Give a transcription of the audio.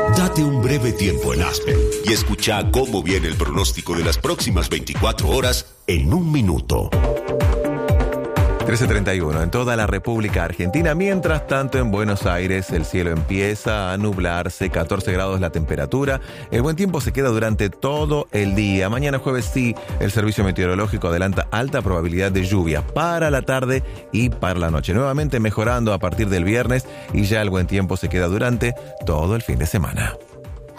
Date un breve tiempo en Aspen y escucha cómo viene el pronóstico de las próximas 24 horas en un minuto. 13:31 en toda la República Argentina. Mientras tanto, en Buenos Aires el cielo empieza a nublarse, 14 grados la temperatura. El buen tiempo se queda durante todo el día. Mañana jueves sí, el servicio meteorológico adelanta alta probabilidad de lluvia para la tarde y para la noche. Nuevamente mejorando a partir del viernes y ya el buen tiempo se queda durante todo el fin de semana.